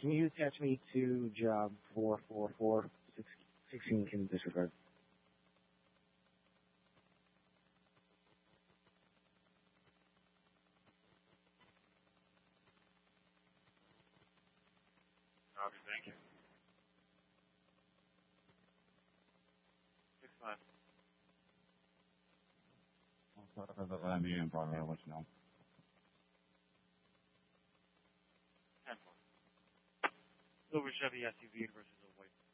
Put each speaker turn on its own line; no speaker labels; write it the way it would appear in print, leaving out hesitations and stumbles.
Can you attach me to job 44416 can disregard?
Roger, thank you. 6-5.
Let me in, probably. I'll let you know.
10-4. Silver Chevy SUV versus a white